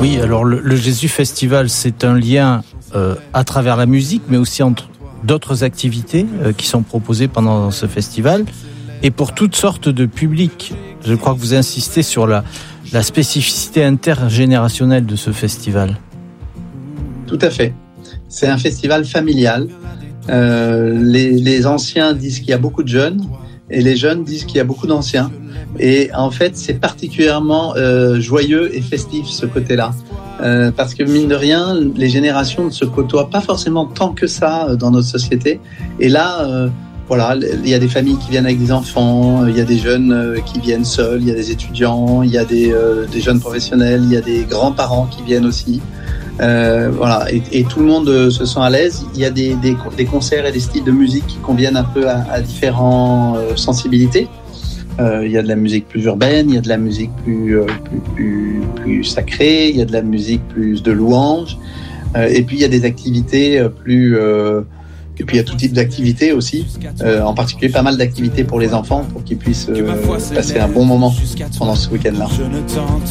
Oui, alors le Jésus Festival, c'est un lien à travers la musique, mais aussi entre d'autres activités qui sont proposées pendant ce festival, et pour toutes sortes de publics. Je crois que vous insistez sur la spécificité intergénérationnelle de ce festival. Tout à fait. C'est un festival familial. Les anciens disent qu'il y a beaucoup de jeunes, et les jeunes disent qu'il y a beaucoup d'anciens. Et en fait, c'est particulièrement joyeux et festif, ce côté-là. Parce que mine de rien, les générations ne se côtoient pas forcément tant que ça dans notre société. Et là, voilà, il y a des familles qui viennent avec des enfants, il y a des jeunes qui viennent seuls, il y a des étudiants, il y a des jeunes professionnels, il y a des grands-parents qui viennent aussi. Voilà, et tout le monde se sent à l'aise. Il y a des concerts et des styles de musique qui conviennent un peu à différentes sensibilités. Il y a de la musique plus urbaine, il y a de la musique plus sacrée, il y a de la musique plus de louanges, et puis il y a des activités et puis il y a tout type d'activités aussi, en particulier pas mal d'activités pour les enfants, pour qu'ils puissent passer un bon moment pendant ce week-end-là.